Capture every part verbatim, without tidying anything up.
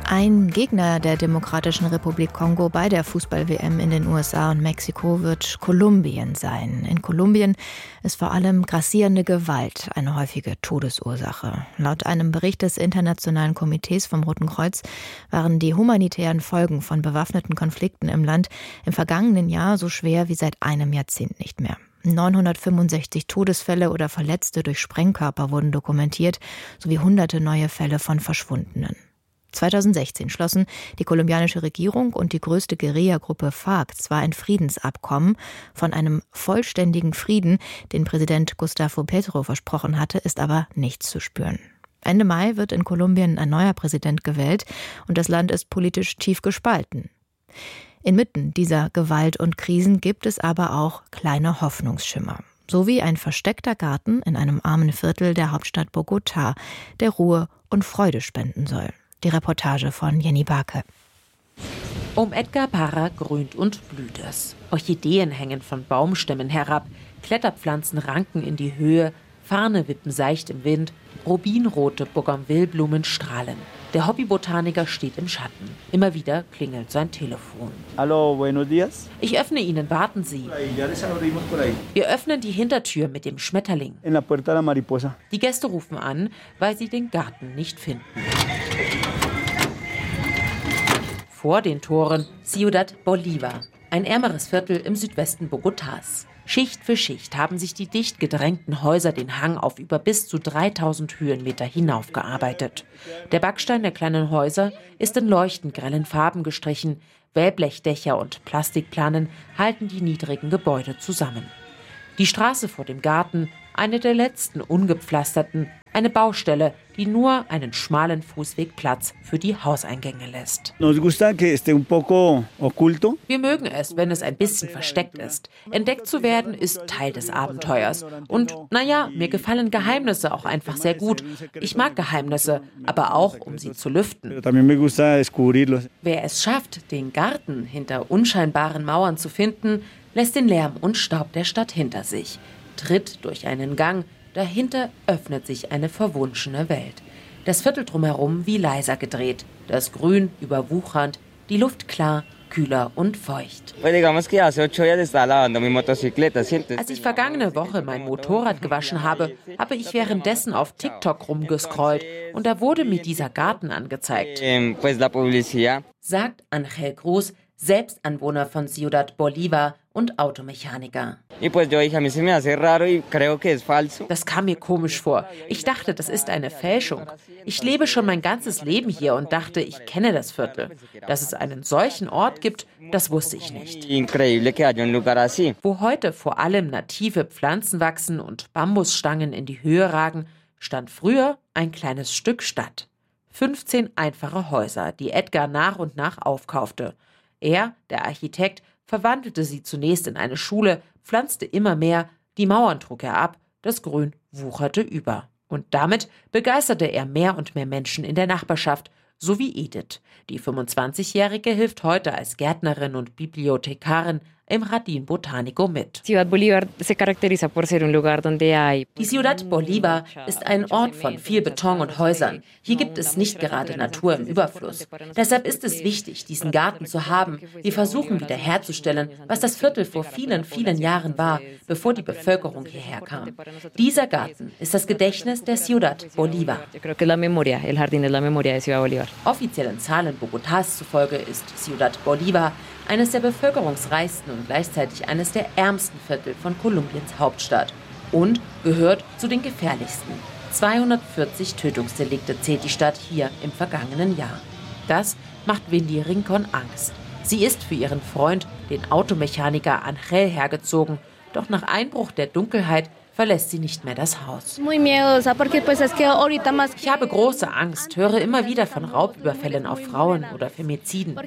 Ein Gegner der Demokratischen Republik Kongo bei der Fußball-W M in den U S A und Mexiko wird Kolumbien sein. In Kolumbien ist vor allem grassierende Gewalt eine häufige Todesursache. Laut einem Bericht des Internationalen Komitees vom Roten Kreuz waren die humanitären Folgen von bewaffneten Konflikten im Land im vergangenen Jahr so schwer wie seit einem Jahrzehnt nicht mehr. neunhundertfünfundsechzig Todesfälle oder Verletzte durch Sprengkörper wurden dokumentiert, sowie hunderte neue Fälle von Verschwundenen. zweitausendsechzehn schlossen die kolumbianische Regierung und die größte Guerilla-Gruppe FARC zwar ein Friedensabkommen. Von einem vollständigen Frieden, den Präsident Gustavo Petro versprochen hatte, ist aber nichts zu spüren. Ende Mai wird in Kolumbien ein neuer Präsident gewählt und das Land ist politisch tief gespalten. Inmitten dieser Gewalt und Krisen gibt es aber auch kleine Hoffnungsschimmer. So wie ein versteckter Garten in einem armen Viertel der Hauptstadt Bogotá, der Ruhe und Freude spenden soll. Die Reportage von Jenny Barke. Um Edgar Parra grünt und blüht es. Orchideen hängen von Baumstämmen herab, Kletterpflanzen ranken in die Höhe, Farne wippen seicht im Wind, rubinrote Bougainvilleblumen strahlen. Der Hobbybotaniker steht im Schatten. Immer wieder klingelt sein Telefon. Hallo, buenos días. Ich öffne Ihnen, warten Sie. Wir öffnen die Hintertür mit dem Schmetterling. En la puerta la mariposa. Die Gäste rufen an, weil sie den Garten nicht finden. Vor den Toren Ciudad Bolívar, ein ärmeres Viertel im Südwesten Bogotás. Schicht für Schicht haben sich die dicht gedrängten Häuser den Hang auf über bis zu dreitausend Höhenmeter hinaufgearbeitet. Der Backstein der kleinen Häuser ist in leuchtend grellen Farben gestrichen. Wellblechdächer und Plastikplanen halten die niedrigen Gebäude zusammen. Die Straße vor dem Garten, eine der letzten ungepflasterten, eine Baustelle, die nur einen schmalen Fußweg Platz für die Hauseingänge lässt. Nos gusta que esté un poco oculto. Wir mögen es, wenn es ein bisschen versteckt ist. Entdeckt zu werden ist Teil des Abenteuers. Und naja, mir gefallen Geheimnisse auch einfach sehr gut. Ich mag Geheimnisse, aber auch, um sie zu lüften. Pero también me gusta descubrirlos. Wer es schafft, den Garten hinter unscheinbaren Mauern zu finden, lässt den Lärm und Staub der Stadt hinter sich, tritt durch einen Gang. Dahinter öffnet sich eine verwunschene Welt. Das Viertel drumherum wie leiser gedreht. Das Grün überwuchernd, die Luft klar, kühler und feucht. Als ich vergangene Woche mein Motorrad gewaschen habe, habe ich währenddessen auf TikTok rumgescrollt und da wurde mir dieser Garten angezeigt. Sagt Angel Cruz, selbst Anwohner von Ciudad Bolívar und Automechaniker. Das kam mir komisch vor. Ich dachte, das ist eine Fälschung. Ich lebe schon mein ganzes Leben hier und dachte, ich kenne das Viertel. Dass es einen solchen Ort gibt, das wusste ich nicht. Wo heute vor allem native Pflanzen wachsen und Bambusstangen in die Höhe ragen, stand früher ein kleines Stück Stadt. fünfzehn einfache Häuser, die Edgar nach und nach aufkaufte. Er, der Architekt, verwandelte sie zunächst in eine Schule, pflanzte immer mehr, die Mauern trug er ab, das Grün wucherte über. Und damit begeisterte er mehr und mehr Menschen in der Nachbarschaft, so wie Edith. Die fünfundzwanzigjährige hilft heute als Gärtnerin und Bibliothekarin im Jardín Botánico mit. Ciudad Bolívar se caracteriza por ser un lugar donde hay. Die Ciudad Bolívar ist ein Ort von viel Beton und Häusern. Hier gibt es nicht gerade Natur im Überfluss. Deshalb ist es wichtig, diesen Garten zu haben. Wir versuchen wiederherzustellen, was das Viertel vor vielen, vielen Jahren war, bevor die Bevölkerung hierher kam. Dieser Garten ist das Gedächtnis der Ciudad Bolívar. Offiziellen Zahlen Bogotás zufolge ist Ciudad Bolívar eines der bevölkerungsreichsten und gleichzeitig eines der ärmsten Viertel von Kolumbiens Hauptstadt und gehört zu den gefährlichsten. zweihundertvierzig Tötungsdelikte zählt die Stadt hier im vergangenen Jahr. Das macht Wendy Rincon Angst. Sie ist für ihren Freund, den Automechaniker Angel, hergezogen, doch nach Einbruch der Dunkelheit verlässt sie nicht mehr das Haus. Ich habe große Angst, höre immer wieder von Raubüberfällen auf Frauen oder Femiziden.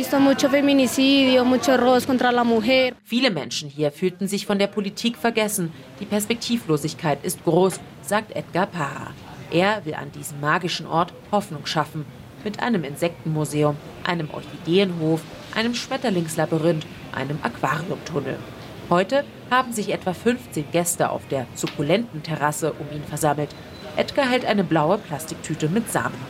Viele Menschen hier fühlten sich von der Politik vergessen. Die Perspektivlosigkeit ist groß, sagt Edgar Parra. Er will an diesem magischen Ort Hoffnung schaffen. Mit einem Insektenmuseum, einem Orchideenhof, einem Schmetterlingslabyrinth, einem Aquariumtunnel. Heute haben sich etwa fünfzehn Gäste auf der sukkulenten Terrasse um ihn versammelt. Edgar hält eine blaue Plastiktüte mit Samen hoch.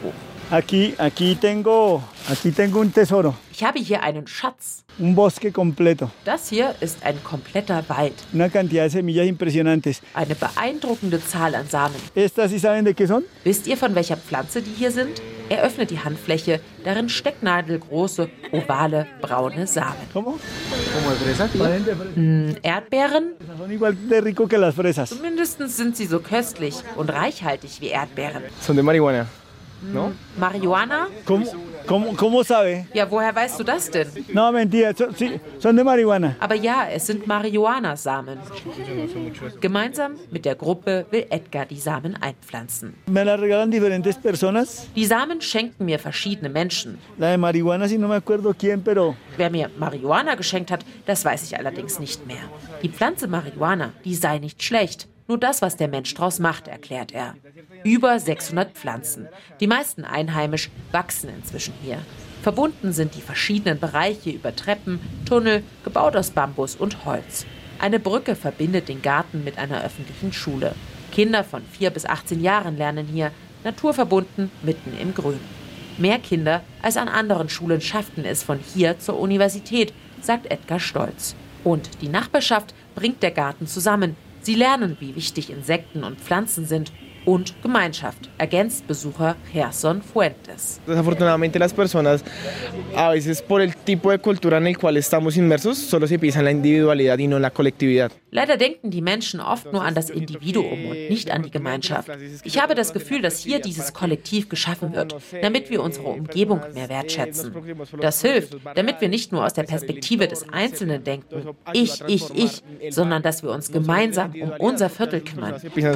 Aquí, aquí tengo, aquí tengo un tesoro, Ich habe hier einen Schatz. un bosque completo, Das hier ist ein kompletter Wald. una cantidad de semillas impresionantes. Eine beeindruckende Zahl an Samen. ¿Estas sí saben de qué son? Wisst ihr, von welcher Pflanze die hier sind? Er öffnet die Handfläche, darin stecknadelgroße, ovale, braune Samen. ¿Cómo? Como de fresas. Hm, Erdbeeren? Son igual de rico que las fresas. Zumindest sind sie so köstlich und reichhaltig wie Erdbeeren. Son de marihuana, ¿no? Marihuana? ¿Cómo, cómo, cómo sabe? Ja, woher weißt du das denn? No, mentira, son, sí, son de marihuana. Aber ja, es sind Marihuana-Samen. Gemeinsam mit der Gruppe will Edgar die Samen einpflanzen. Me la regalan diferentes personas. Die Samen schenken mir verschiedene Menschen. La de marihuana sí no me acuerdo quién, pero Wer mir Marihuana geschenkt hat, das weiß ich allerdings nicht mehr. Die Pflanze Marihuana, die sei nicht schlecht. Nur das, was der Mensch draus macht, erklärt er. Über sechshundert Pflanzen. Die meisten einheimisch wachsen inzwischen hier. Verbunden sind die verschiedenen Bereiche über Treppen, Tunnel, gebaut aus Bambus und Holz. Eine Brücke verbindet den Garten mit einer öffentlichen Schule. Kinder von vier bis achtzehn Jahren lernen hier, naturverbunden, mitten im Grün. Mehr Kinder als an anderen Schulen schafften es von hier zur Universität, sagt Edgar stolz. Und die Nachbarschaft bringt der Garten zusammen. Sie lernen, wie wichtig Insekten und Pflanzen sind. Und Gemeinschaft, ergänzt Besucher Gerson Fuentes. Desafortunadamente las personas, a veces por el tipo de cultura en el cual estamos inmersos, solo se piensa en la individualidad y no en la colectividad. Leider denken die Menschen oft nur an das Individuum und nicht an die Gemeinschaft. Ich habe das Gefühl, dass hier dieses Kollektiv geschaffen wird, damit wir unsere Umgebung mehr wertschätzen. Das hilft, damit wir nicht nur aus der Perspektive des Einzelnen denken, ich, ich, ich, sondern dass wir uns gemeinsam um unser Viertel kümmern.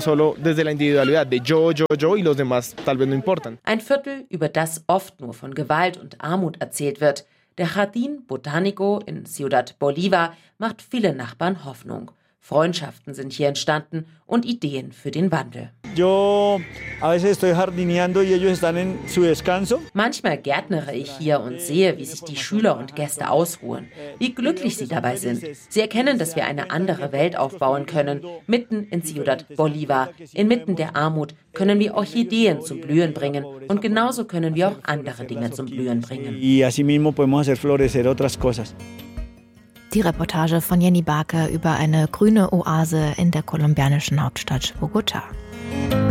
De yo, yo, yo y los demás tal vez no importan. Ein Viertel, über das oft nur von Gewalt und Armut erzählt wird. Der Jardín Botánico in Ciudad Bolívar macht viele Nachbarn Hoffnung. Freundschaften sind hier entstanden und Ideen für den Wandel. yo a veces estoy jardineando y ellos están en su descanso. Manchmal gärtnere ich hier und sehe, wie sich die Schüler und Gäste ausruhen, wie glücklich sie dabei sind. Sie erkennen, dass wir eine andere Welt aufbauen können. Mitten in Ciudad Bolívar, inmitten der Armut, können wir Orchideen zum Blühen bringen und genauso können wir auch andere Dinge zum Blühen bringen. Y así mismo podemos hacer florecer otras cosas. Die Reportage von Jenny Barke über eine grüne Oase in der kolumbianischen Hauptstadt Bogotá.